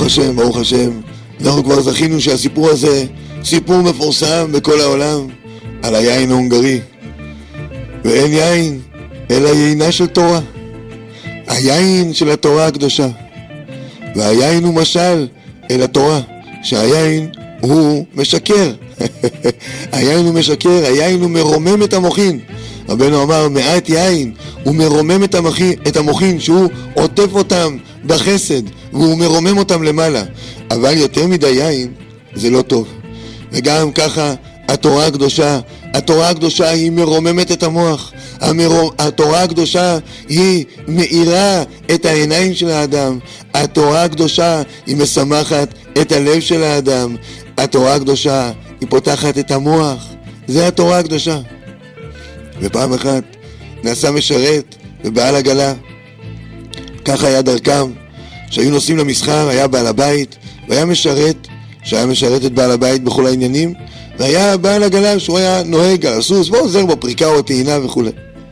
השם, ברוך השם. אנחנו כבר זכינו שהסיפור הזה סיפור מפורסם בכל העולם על היין ההונגרי. ואין יין אלא יינה של תורה, היין של התורה הקדושה. והיין הוא משל אל התורה, שהיין הוא משקר. היין הוא משקר, היין הוא מרומם את המוחין. רבנו אמר מעט יין הוא מרומם את המוחין, שהוא עוטף אותם בחסד והוא מרומם אותם למעלה. אבל יותר מדי יין זה לא טוב. וגם ככה התורה הקדושה, התורה הקדושה היא מרוממת את המוח. התורה הקדושה היא מאירה את העיניים של האדם. התורה הקדושה היא משמחת את הלב של האדם. התורה הקדושה היא פותחת את המוח. זה התורה הקדושה. ופעם אחת נעשה משרת ובעל עגלה. ככה היה דרכם, שהיו נוסעים למסחר, היה בעל הבית והיה משרת, שהיה משרת את בעל הבית בכל העניינים, והיה בעל עגלה שהוא היה נוהג על הסוס ועוזר בפריקה או טעינה וכו'.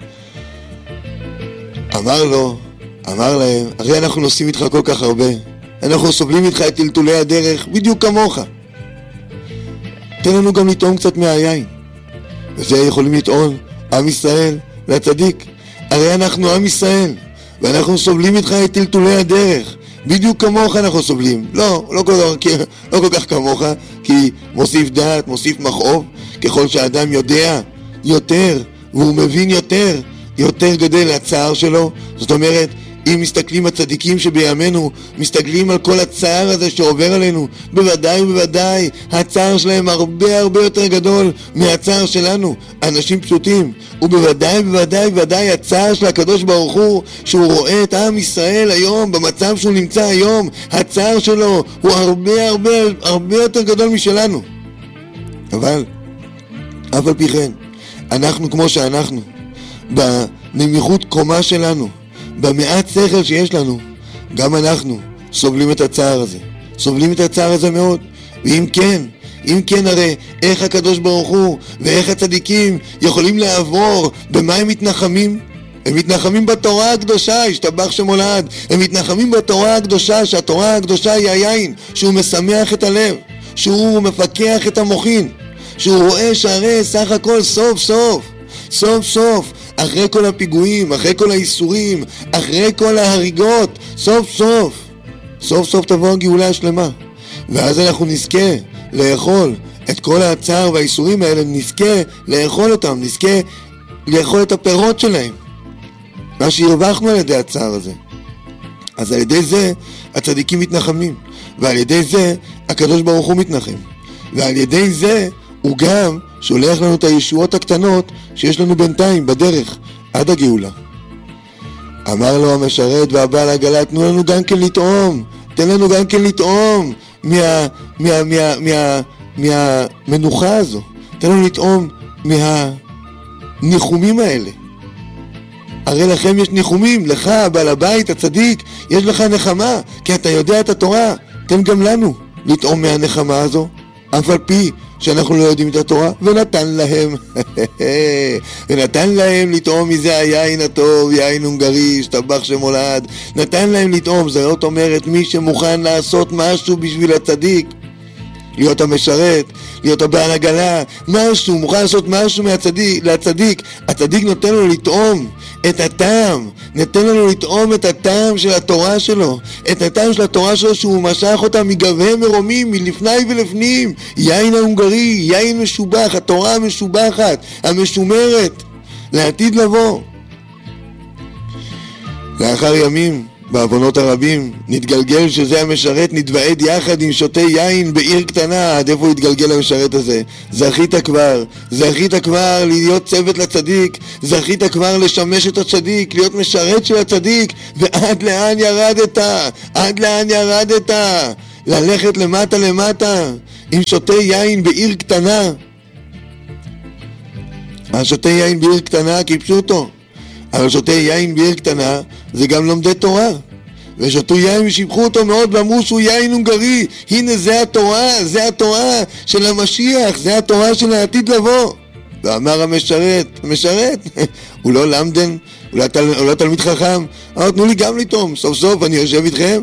אמר להם, הרי אנחנו נוסעים איתך כל כך הרבה, אנחנו סובלים איתך את טלטולי הדרך בדיוק כמוך, תן לנו גם לטעום קצת מהיין. וזה יכולים לטעון עם ישראל והצדיק, הרי אנחנו עם ישראל ואנחנו סובלים איתך את טלטולי הדרך בדיוק כמוך אנחנו סובלים. לא כל כך כמוך, כי מוסיף דעת, מוסיף מכאוב. ככל שהאדם יודע יותר והוא מבין יותר גדל הצער שלו. זאת אומרת, אם מסתכלים הצדיקים שבימינו, מסתכלים על כל הצער הזה שעובר עלינו, בוודאי הצער שלהם הרבה יותר גדול מהצער שלנו, אנשים פשוטים. ובוודאי הצער של הקדוש ברוך הוא, שהוא רואה את עם ישראל היום במצב שהוא נמצא היום, הצער שלו הוא הרבה יותר גדול משלנו. אבל אף על פי כן, אנחנו כמו שאנחנו, בנמיכות קומה שלנו, במעט שכל שיש לנו, גם אנחנו סובלים את הצער הזה. סובלים את הצער הזה מאוד. ואם כן הרי איך הקדוש ברוך הוא ואיך הצדיקים יכולים לעבור, במה הם מתנחמים? הם מתנחמים בתורה הקדושה, השתבח שמולד. הם מתנחמים בתורה הקדושה, שהתורה הקדושה היא היין, שהוא משמח את הלב, שהוא מפקח את המוחין, שהוא רואה שהרי סך הכל סוף אחרי כל הפיגועים, אחרי כל האיסורים, אחרי כל ההריגות, סוף תבוא הגאולה השלמה. ואז אנחנו נזכה לאכול את כל הצער והאיסורים האלה, נזכה לאכול אותם, נזכה לאכול את הפירות שלהם, מה שהרווחנו על ידי הצער הזה. אז על ידי זה הצדיקים מתנחמים, ועל ידי זה הקדוש ברוך הוא מתנחם, ועל ידי זה הוא גם שולח לנו את הישועות הקטנות שיש לנו בינתיים בדרך עד הגאולה. אמר לו המשרת והבעל העגלה, תנו לנו גם כן לטעום, תן לנו גם כן לטעום מהמנוחה הזו, תן לנו לטעום מהניחומים האלה. הרי לכם יש ניחומים, לך בעל הבית הצדיק יש לך נחמה, כי אתה יודע את התורה. תן גם לנו לטעום מהנחמה הזו, אף על פי שאנחנו לא יודעים את התורה. ונתן להם לטעום מזה היין הטוב, יין הונגרי, השתבח שמולד. נתן להם לטעום. זאת אומרת, מי שמוכן לעשות משהו בשביל הצדיק, להיות המשרת, להיות הבעל עגלה, משהו, מוכן לעשות משהו לצדיק, הצדיק נותן לו לטעום את הטעם, נתן לנו לטעום את הטעם של התורה שלו, את הטעם של התורה שלו, שהוא משך אותה מגבי מרומים, מלפני ולפנים. יין ההונגרי, יין משובח, התורה המשובחת, המשומרת לעתיד לבוא. לאחר ימים בעוונות הרבים נתגלגל שזה המשרת נתוועד יחד עם שותי יין בעיר קטנה. עד איפה התגלגל המשרת הזה? זכית כבר להיות צוות לצדיק, זכית כבר לשמש את הצדיק, להיות משרת של הצדיק. ועד לאן ירדת? ללכת למטה עם שותי יין בעיר קטנה. השותי יין בעיר קטנה כפשוטו, אבל שותי יין בעיר קטנה זה גם לומדי תורה, ושתו יין ושיבחו אותו מאוד ואמרו שהוא יין הונגרי. הנה זה התורה של המשיח, זה התורה של העתיד לבוא. ואמר המשרת הוא לא למדן, הוא לא תלמיד חכם, אבל תנו לי גם לטעום, סוף אני יושב איתכם,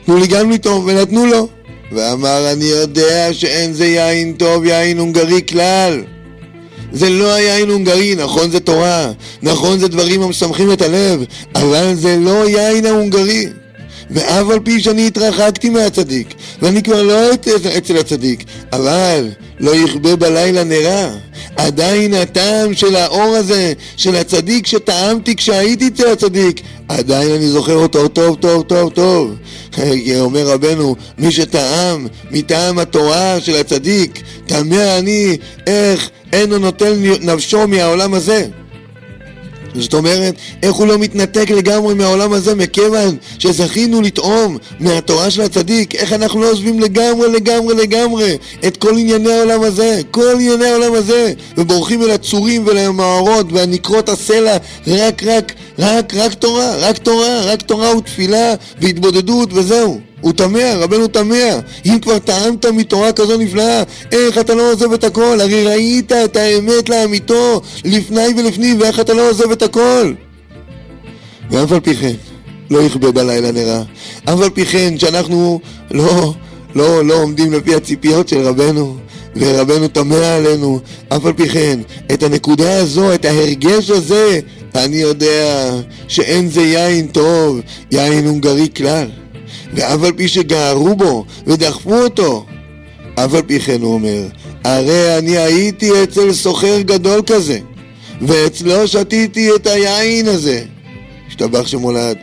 תנו לי גם לטעום, ונתנו לו. ואמר, אני יודע שאין זה יין טוב, יין הונגרי כלל. זה לא היין הונגרי, נכון זה תורה, נכון זה דברים המשמחים את הלב, אבל זה לא יין ההונגרי. ואף על פי שאני התרחקתי מהצדיק, ואני כבר לא אצל הצדיק, אבל לא יכבה בלילה נרה. עדיין הטעם של האור הזה, של הצדיק שטעמתי כשהייתי אצל הצדיק, עדיין אני זוכר אותו טוב טוב טוב טוב. אומר רבנו, מי שטעם מטעם התורה של הצדיק, תמה אני איך אינו נוטל נפשו מהעולם הזה. זאת אומרת, איך הוא לא מתנתק לגמרי מהעולם הזה, מכיוון שזכינו לטעום מהתורה של הצדיק, איך אנחנו לא עוזבים לגמרי את כל ענייני העולם הזה, כל ענייני העולם הזה, ובורחים אל הצורים ולמערות והנקרות הסלע, רק תורה ותפילה והתבודדות וזהו. הוא תמה, רבנו תמה, אם כבר טעמת מתורה כזו נפלאה, איך אתה לא עוזב את הכל? הרי ראית את האמת לאמיתו לפני ולפנים, ואיך אתה לא עוזב את הכל? ואף על פי כן, לא יכבה בלילה נרה. אף על פי כן, שאנחנו לא עומדים לפי הציפיות של רבנו, ורבנו תמה עלינו, אף על פי כן, את הנקודה הזו, את ההרגש הזה, אני יודע שאין זה יין טוב, יין הונגרי כלל. ואף על פי שגערו בו ודחפו אותו, אף על פי כן הוא אומר, הרי אני הייתי אצל סוחר גדול כזה, ואצלו שתיתי את היין הזה. השתבח שמולד.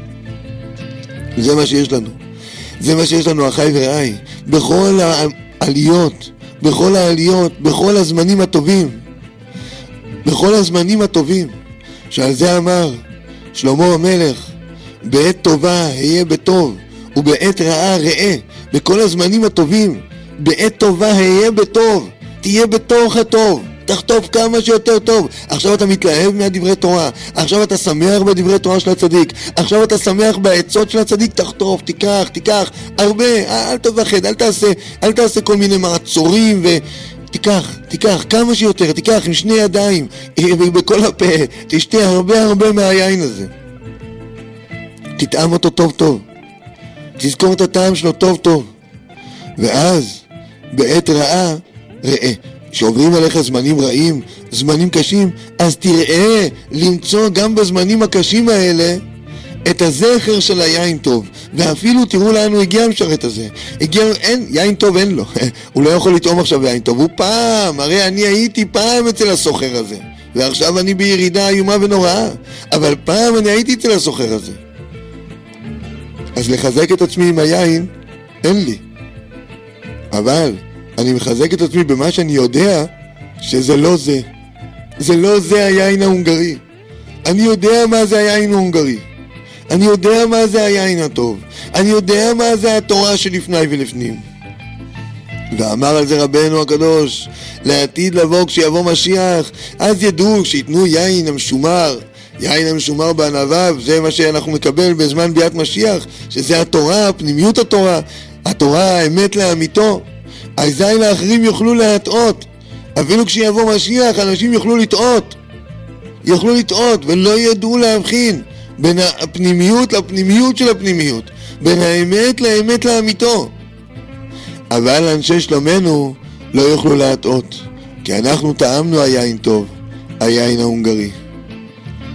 זה מה שיש לנו. זה מה שיש לנו, אחי ורעי. בכל העליות, בכל הזמנים הטובים. בכל הזמנים הטובים. שעל זה אמר שלמה המלך, בעת טובה היה בטוב, ובעת רעה ראה. בכל הזמנים הטובים, בעת טובה היה בטוב, תהיה בתוך הטוב, תחטוף כמה שיותר טוב. עכשיו אתה מתלהב מהדברי תורה, עכשיו אתה שמח בדברי תורה של הצדיק, עכשיו אתה שמח בעצות של הצדיק, תחטוף, תיקח הרבה, אל תפחד, אל תעשה כל מיני מעצורים, תיקח כמה שיותר, תיקח עם שני ידיים בכל הפה, תשתה הרבה מהיין הזה, תטעם אותו טוב, תזכור את הטעם שלו טוב, ואז בעת רעה ראה. שעוברים עליך זמנים רעים, זמנים קשים, אז תראה למצוא גם בזמנים הקשים האלה את הזכר של היין טוב. ואפילו תראו לאן הוא הגיע המשרת הזה. יין טוב אין לו, הוא לא יכול לטעום עכשיו יין טוב, הוא פעם, הרי אני הייתי פעם אצל הסוחר הזה, ועכשיו אני בירידה איומה ונוראה, אבל פעם אני הייתי אצל הסוחר הזה. אז לחזק את עצמי עם היין אין לי, אבל אני מחזק את עצמי במה שאני יודע שזה לא זה. זה לא זה היין ההונגרי. אני יודע מה זה היין ההונגרי. אני יודע מה זה היין הטוב. אני יודע מה זה התורה שלפני ולפנים. ואמר על זה רבנו הקדוש, לעתיד לבוא כשיבוא משיח, אז ידעו שיתנו יין המשומר. יין המשומר בענביו, זה מה שאנחנו מקבל בזמן ביאת משיח, שזה התורה, פנימיות התורה, האמת לאמיתו. אזי לאחרים יוכלו להטעות. אפילו כשיבוא משיח אנשים יוכלו לטעות ולא ידעו להבחין בין הפנימיות לפנימיות של הפנימיות, בין האמת לאמת לאמיתו. אבל אנשי שלומנו לא יוכלו להטעות, כי אנחנו טעמנו היין טוב, היין ההונגרי.